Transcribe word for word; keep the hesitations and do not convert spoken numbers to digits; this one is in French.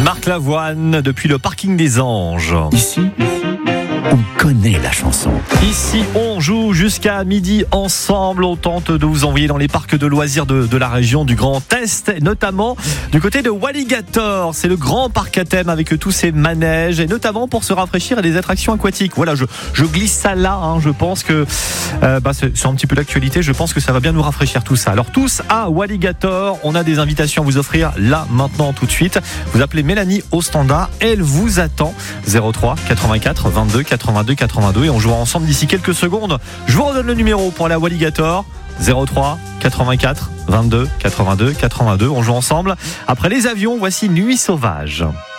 Marc Lavoine depuis le parking des Anges. Ici, on connaît la chanson. Ici, on joue jusqu'à midi ensemble. On tente de vous envoyer dans les parcs de loisirs de, de la région du Grand Est, notamment du côté de Walligator. C'est le grand parc à thème avec tous ses manèges et notamment pour se rafraîchir et des attractions aquatiques. Voilà, je, je glisse ça là. Hein, je pense que euh, bah, c'est, c'est un petit peu d'actualité. Je pense que ça va bien nous rafraîchir tout ça. Alors tous à Walligator, on a des invitations à vous offrir là, maintenant, tout de suite. Vous appelez Mélanie au standard. Elle vous attend. zéro trois quatre-vingt-quatre vingt-deux quatre-vingt-deux quatre-vingt-deux et on jouera ensemble d'ici quelques secondes. Je vous redonne le numéro pour aller à Walligator. zéro trois quatre-vingt-quatre vingt-deux quatre-vingt-deux quatre-vingt-deux. On joue ensemble. Après les avions, voici Nuit sauvage.